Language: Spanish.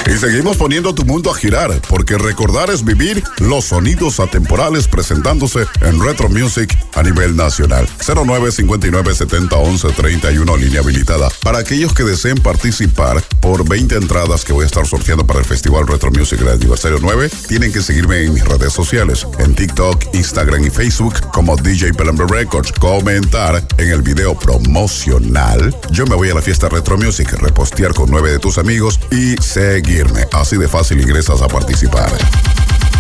Y seguimos poniendo tu mundo a girar, porque recordar es vivir los sonidos atemporales presentándose en Retro Music a nivel nacional. 0959701131, línea habilitada. Para aquellos que deseen participar por 20 entradas que voy a estar sorteando para el Festival Retro Music del aniversario 9, tienen que seguirme en mis redes sociales, en TikTok, Instagram y Facebook como DJ Pelambre Records. Comentar en el video promocional: yo me voy a la fiesta Retro Music, repostear con 9 de tus amigos y seguirme. Así de fácil ingresas a participar.